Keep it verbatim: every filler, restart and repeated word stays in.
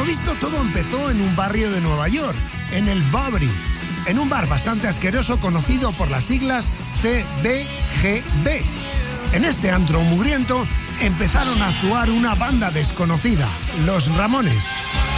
lo visto, todo empezó en un barrio de Nueva York, en el Bowery, en un bar bastante asqueroso conocido por las siglas C B G B. En este antro mugriento empezaron a actuar una banda desconocida, los Ramones.